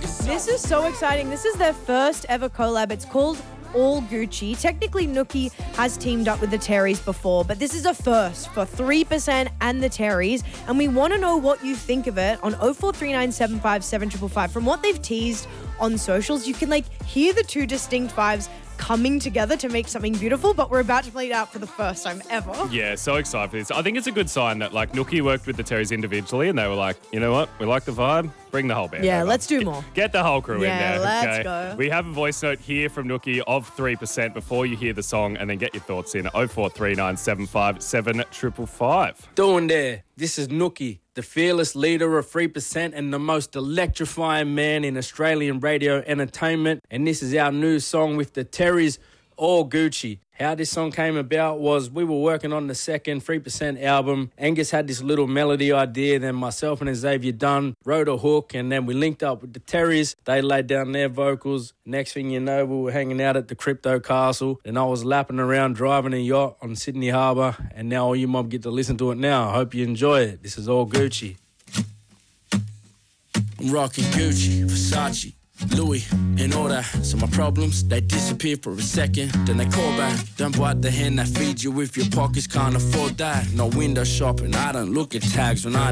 This is so exciting. This is their first ever collab. It's called All Gucci. Technically, Nookie has teamed up with the Terrys before, but this is a first for 3% and the Terrys. And we want to know what you think of it on 0439757555. From what they've teased on socials, you can hear the two distinct vibes coming together to make something beautiful, but we're about to play it out for the first time ever. Yeah, so excited for this. I think it's a good sign that Nookie worked with the Terrys individually and they were like, you know what, we like the vibe, bring the whole band over. Let's do more. Get the whole crew in there. Let's go. We have a voice note here from Nookie of 3% before you hear the song, and then get your thoughts in 0439757555. Doing there. This is Nookie, the fearless leader of 3% and the most electrifying man in Australian radio entertainment. And this is our new song with the Terrys, All Gucci. How this song came about was we were working on the second 3% album. Angus had this little melody idea, then myself and Xavier Dunn wrote a hook, and then we linked up with the Terrys. They laid down their vocals. Next thing you know, we were hanging out at the Crypto Castle, and I was lapping around driving a yacht on Sydney Harbour, and now all you mob get to listen to it now. I hope you enjoy it. This is All Gucci. I'm rocking Gucci, Versace, Louis, and all that. So my problems, they disappear for a second, then they call back. Don't bite the hand that feeds you if your pockets can't afford that. No window shopping, I don't look at tags when I